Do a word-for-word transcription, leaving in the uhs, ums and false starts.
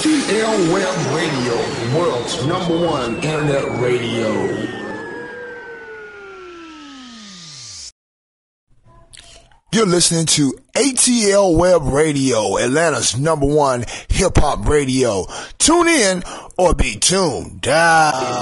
T L Web Radio, the world's number one internet radio. You're listening to A T L Web Radio, Atlanta's number one hip-hop radio. Tune in or be tuned. Ah.